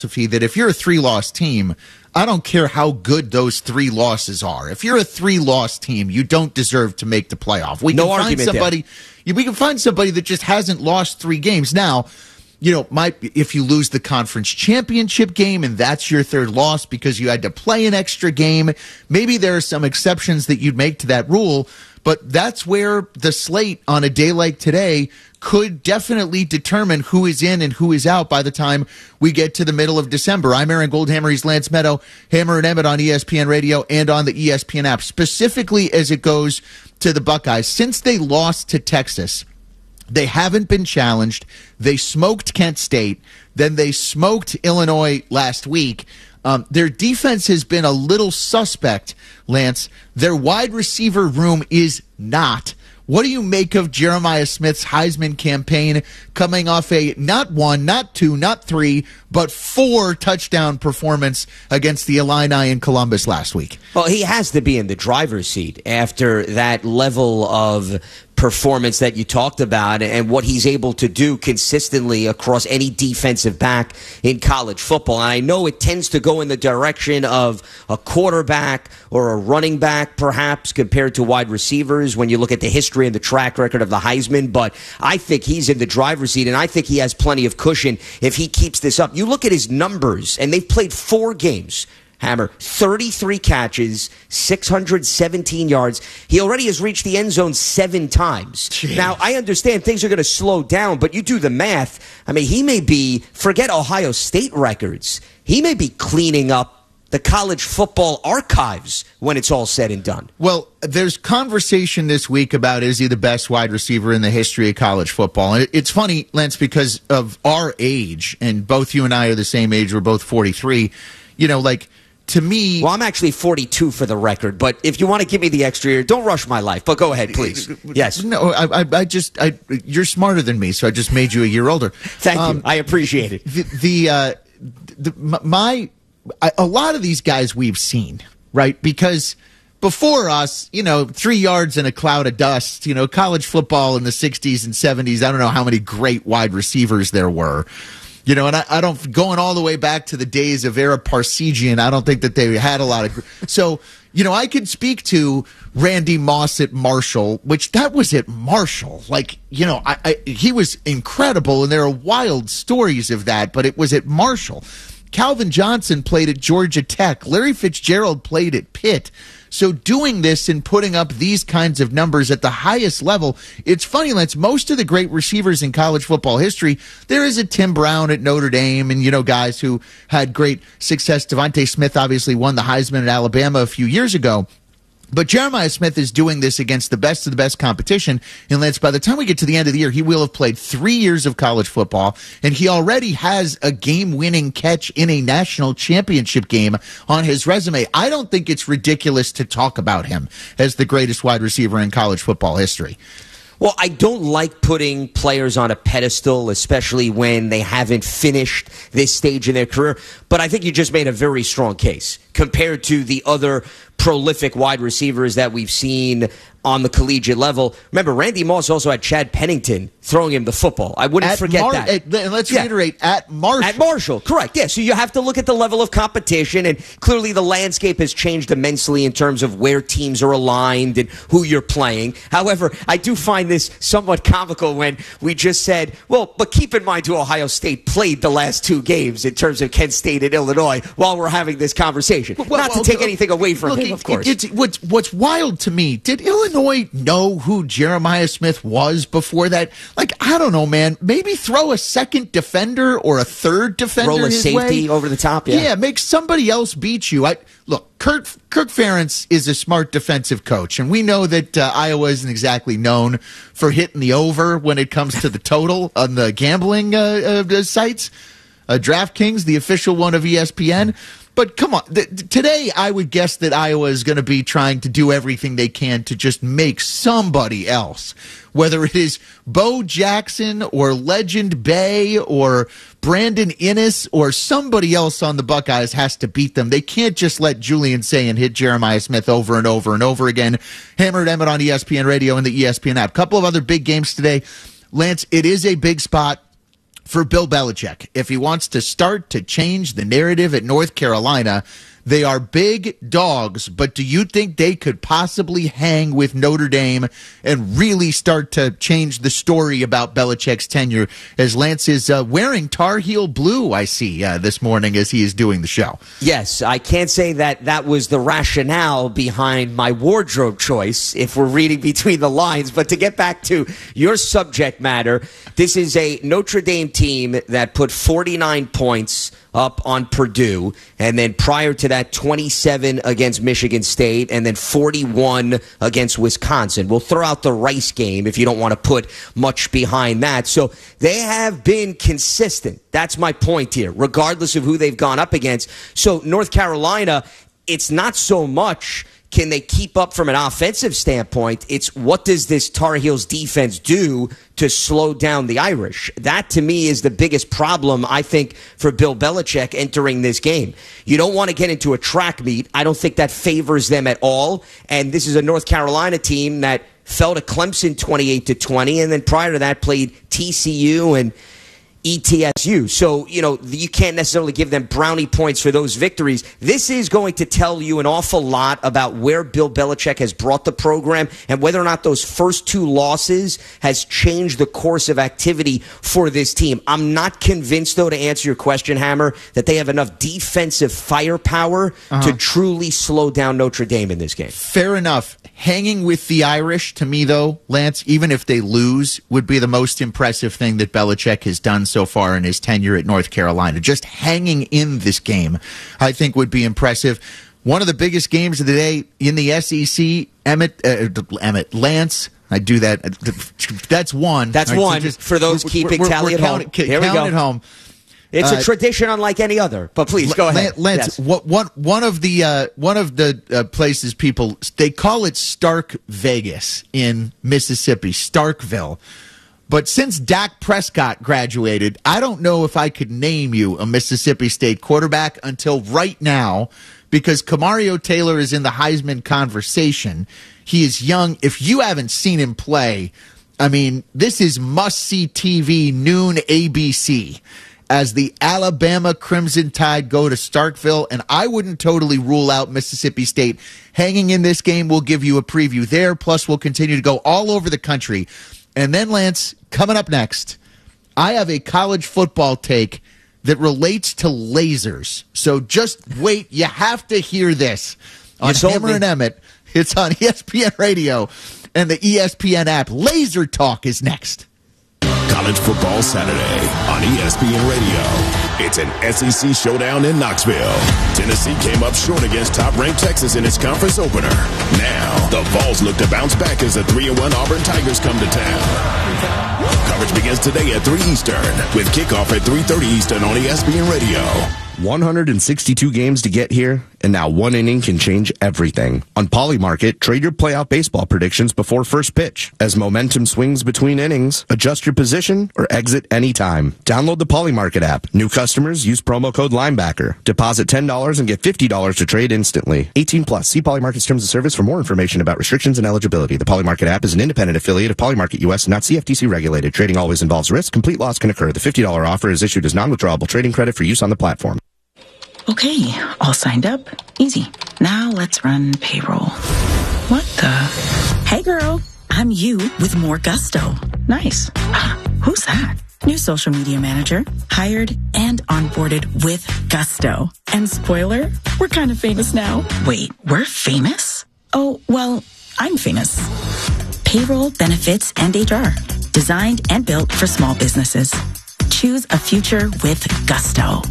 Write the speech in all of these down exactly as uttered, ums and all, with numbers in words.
philosophy that if you're a three-loss team, I don't care how good those three losses are. If you're a three-loss team, you don't deserve to make the playoff. We no can find somebody. There. We can find somebody that just hasn't lost three games. Now, you know, might if you lose the conference championship game and that's your third loss because you had to play an extra game, maybe there are some exceptions that you'd make to that rule. But that's where the slate on a day like today could definitely determine who is in and who is out by the time we get to the middle of December. I'm Aaron Goldhammer. He's Lance Meadow, Hammer and Emmett on E S P N Radio and on the E S P N app, specifically as it goes to the Buckeyes. Since they lost to Texas, they haven't been challenged. They smoked Kent State. Then they smoked Illinois last week. Um, their defense has been a little suspect, Lance. Their wide receiver room is not. What do you make of Jeremiah Smith's Heisman campaign coming off a not one, not two, not three, but four touchdown performance against the Illini in Columbus last week? Well, he has to be in the driver's seat after that level of performance that you talked about and what he's able to do consistently across any defensive back in college football. And I know it tends to go in the direction of a quarterback or a running back, perhaps, compared to wide receivers when you look at the history and the track record of the Heisman. But I think he's in the driver's seat, and I think he has plenty of cushion if he keeps this up. You look at his numbers, and they've played four games. Hammer, thirty-three catches, six hundred seventeen yards. He already has reached the end zone seven times. Jeez. Now, I understand things are going to slow down, but you do the math. I mean, he may be, forget Ohio State records, he may be cleaning up the college football archives when it's all said and done. Well, there's conversation this week about is he the best wide receiver in the history of college football. And it's funny, Lance, because of our age, and both you and I are the same age, we're both forty-three, you know, like, to me... Well, I'm actually forty-two for the record, but if you want to give me the extra year, don't rush my life. But go ahead, please. Yes. No, I, I, I just... I, you're smarter than me, so I just made you a year older. Thank um, you. I appreciate it. The, the, uh, the my... A lot of these guys we've seen, right? Because before us, you know, three yards in a cloud of dust, you know, college football in the sixties and seventies, I don't know how many great wide receivers there were. You know, and I, I don't, going all the way back to the days of Ara Parsegian, I don't think that they had a lot of, so, you know, I could speak to Randy Moss at Marshall, which that was at Marshall. Like, you know, I, I he was incredible, and there are wild stories of that, but it was at Marshall. Calvin Johnson played at Georgia Tech. Larry Fitzgerald played at Pitt. So doing this and putting up these kinds of numbers at the highest level, it's funny, Lance, most of the great receivers in college football history, there is a Tim Brown at Notre Dame and, you know, guys who had great success. Devontae Smith obviously won the Heisman at Alabama a few years ago. But Jeremiah Smith is doing this against the best of the best competition. And Lance, by the time we get to the end of the year, he will have played three years of college football, and he already has a game-winning catch in a national championship game on his resume. I don't think it's ridiculous to talk about him as the greatest wide receiver in college football history. Well, I don't like putting players on a pedestal, especially when they haven't finished this stage in their career. But I think you just made a very strong case compared to the other prolific wide receivers that we've seen on the collegiate level. Remember, Randy Moss also had Chad Pennington throwing him the football. I wouldn't at forget Mar- that. At, let's yeah. reiterate, at Marshall. At Marshall, correct. Yeah, so you have to look at the level of competition, and clearly the landscape has changed immensely in terms of where teams are aligned and who you're playing. However, I do find this somewhat comical when we just said, well, but keep in mind who Ohio State played the last two games in terms of Kent State and Illinois while we're having this conversation. Well, Not well, to take anything away from look, him, it, of course. It's, what's, what's wild to me, did Illinois know who Jeremiah Smith was before that? Like, I don't know, man. Maybe throw a second defender or a third defender Roll a his safety way. over the top, yeah. Yeah, make somebody else beat you. I Look, Kirk, Kirk Ferentz is a smart defensive coach, and we know that uh, Iowa isn't exactly known for hitting the over when it comes to the total on the gambling uh, uh, sites. Uh, DraftKings, the official one of E S P N. But come on, th- today I would guess that Iowa is going to be trying to do everything they can to just make somebody else, whether it is Bo Jackson or Legend Bay or Brandon Innes or somebody else on the Buckeyes has to beat them. They can't just let Julian Sayin hit Jeremiah Smith over and over and over again. Hammer and Emmett on E S P N Radio and the E S P N app. Couple of other big games today. Lance, it is a big spot for Bill Belichick. If he wants to start to change the narrative at North Carolina, they are big dogs, but do you think they could possibly hang with Notre Dame and really start to change the story about Belichick's tenure, as Lance is uh, wearing Tar Heel blue, I see, uh, this morning as he is doing the show? Yes, I can't say that that was the rationale behind my wardrobe choice, if we're reading between the lines. But to get back to your subject matter, this is a Notre Dame team that put forty-nine points up on Purdue, and then prior to that, twenty-seven against Michigan State, and then forty-one against Wisconsin. We'll throw out the Rice game if you don't want to put much behind that. So they have been consistent. That's my point here, regardless of who they've gone up against. So North Carolina, it's not so much can they keep up from an offensive standpoint. It's what does this Tar Heels defense do to slow down the Irish? That, to me, is the biggest problem, I think, for Bill Belichick entering this game. You don't want to get into a track meet. I don't think that favors them at all. And this is a North Carolina team that fell to Clemson twenty-eight to twenty, and then prior to that played T C U and E T S U. So, you know, you can't necessarily give them brownie points for those victories. This is going to tell you an awful lot about where Bill Belichick has brought the program and whether or not those first two losses has changed the course of activity for this team. I'm not convinced, though, to answer your question, Hammer, that they have enough defensive firepower uh-huh. to truly slow down Notre Dame in this game. Fair enough. Hanging with the Irish, to me, though, Lance, even if they lose, would be the most impressive thing that Belichick has done so far in his tenure at North Carolina. Just hanging in this game, I think, would be impressive. One of the biggest games of the day in the S E C, Emmett, uh, Emmett Lance. I do that. That's one. That's right, one. So just, for those keeping we're, tally we're at home. Count, Here we go. At home. It's uh, a tradition unlike any other. But please go ahead, Lance. Yes. What, what, one of the uh, one of the uh, places people they call it Stark Vegas in Mississippi, Starkville. But since Dak Prescott graduated, I don't know if I could name you a Mississippi State quarterback until right now, because Kamario Taylor is in the Heisman conversation. He is young. If you haven't seen him play, I mean, this is must-see T V, noon A B C, as the Alabama Crimson Tide go to Starkville. And I wouldn't totally rule out Mississippi State hanging in this game. We'll give you a preview there. Plus, we'll continue to go all over the country. And then, Lance, coming up next, I have a college football take that relates to lasers. So just wait. You have to hear this on Hammer me. and Emmett. It's on E S P N Radio and the E S P N app. Laser Talk is next. College Football Saturday on E S P N Radio. It's an S E C showdown in Knoxville. Tennessee came up short against top-ranked Texas in its conference opener. Now, the Vols look to bounce back as the three and one Auburn Tigers come to town. Coverage begins today at three Eastern, with kickoff at three thirty Eastern on E S P N Radio. one hundred sixty-two games to get here, and now one inning can change everything. On Polymarket, trade your playoff baseball predictions before first pitch. As momentum swings between innings, adjust your position or exit anytime. Download the Polymarket app. New customers use promo code Linebacker. Deposit ten dollars and get fifty dollars to trade instantly. eighteen plus. See Polymarket's terms of service for more information about restrictions and eligibility. The Polymarket app is an independent affiliate of Polymarket U S, not C F T C regulated. Trading always involves risk. Complete loss can occur. The fifty dollars offer is issued as non-withdrawable trading credit for use on the platform. Okay, all signed up. Easy. Now let's run payroll. What the? Hey girl, I'm you with more gusto. Nice. Who's that? New social media manager. Hired and onboarded with gusto. And spoiler, we're kind of famous now. Wait, we're famous? Oh, well, I'm famous. Payroll, benefits, and H R. Designed and built for small businesses. Choose a future with gusto.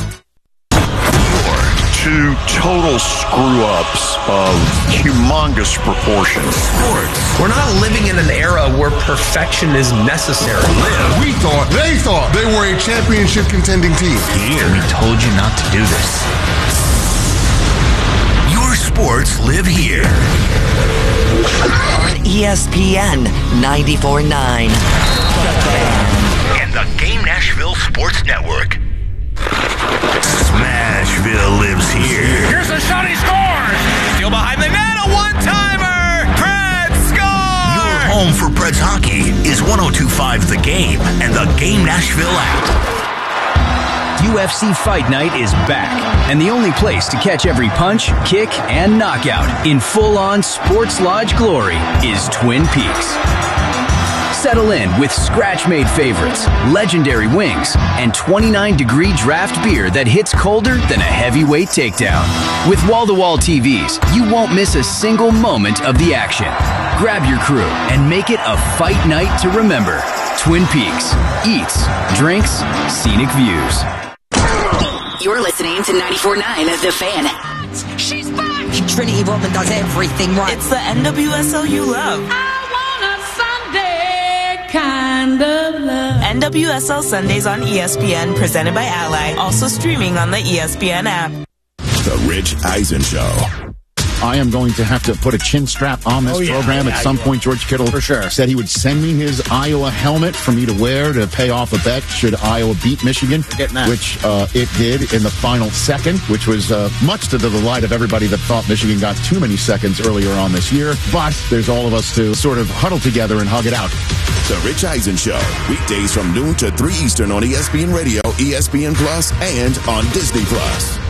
Two total screw-ups of humongous proportions. Sports. We're not living in an era where perfection is necessary. Live. We thought, they thought they were a championship contending team. Here. We told you not to do this. Your sports live here. On E S P N ninety-four point nine. And the Game Nashville Sports Network. Smashville lives here. Here's a shot, he scores! Steal behind the net, a one-timer! Preds score! Your home for Preds hockey is one oh two point five The Game and the Game Nashville app. U F C Fight Night is back, and the only place to catch every punch, kick, and knockout in full-on Sports Lodge glory is Twin Peaks. Settle in with scratch-made favorites, legendary wings, and twenty-nine degree draft beer that hits colder than a heavyweight takedown. With wall-to-wall T Vs, you won't miss a single moment of the action. Grab your crew and make it a fight night to remember. Twin Peaks. Eats, drinks, scenic views. You're listening to ninety-four point nine The Fan. She's back! Trinity Rodman does everything right. It's the N W S L you love. Kind of love. N W S L Sundays on E S P N, presented by Ally. Also streaming on the E S P N app. The Rich Eisen Show. I am going to have to put a chin strap on this oh, yeah, program yeah, at some point. George Kittle for sure said he would send me his Iowa helmet for me to wear to pay off a bet should Iowa beat Michigan, which uh, it did in the final second, which was uh, much to the delight of everybody that thought Michigan got too many seconds earlier on this year. But there's all of us to sort of huddle together and hug it out. The Rich Eisen Show, weekdays from noon to three Eastern on E S P N Radio, E S P N Plus, and on Disney Plus.